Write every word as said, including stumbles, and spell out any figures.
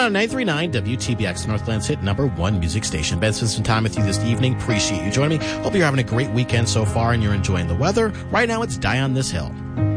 on nine three nine W T B X, Northland's hit number one music station. Ben spent some time with you this evening. Appreciate you joining me. Hope you're having a great weekend so far and you're enjoying the weather. Right now, it's Die on This Hill.